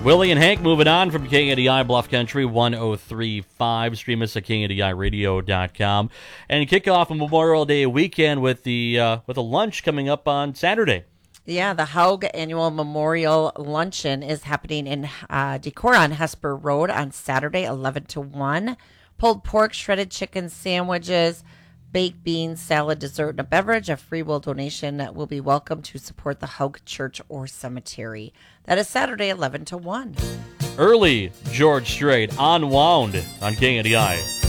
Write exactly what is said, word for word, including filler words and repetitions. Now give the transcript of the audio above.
Willie and Hank moving on from K N D I Bluff Country one oh three point five. Stream us at K N D I radio dot com. And kick off a Memorial Day weekend with the uh, with a lunch coming up on Saturday. Yeah, the Haug Annual Memorial Luncheon is happening in uh, Decorah on Hesper Road on Saturday, eleven to one. Pulled pork, shredded chicken sandwiches, baked beans, salad, dessert, and a beverage. A free will donation will be welcome to support the Haug Church or Cemetery. That is Saturday, eleven to one. Early George Strait on Wound on K N D I.